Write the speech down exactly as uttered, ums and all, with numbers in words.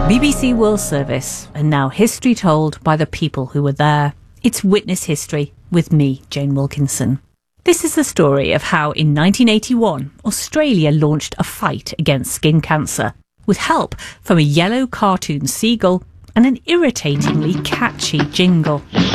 B B C World Service, and now history told by the people who were there. It's Witness History with me, Jane Wilkinson. This is the story of how in nineteen eighty-one, Australia launched a fight against skin cancer, with help from a yellow cartoon seagull and an irritatingly catchy jingle.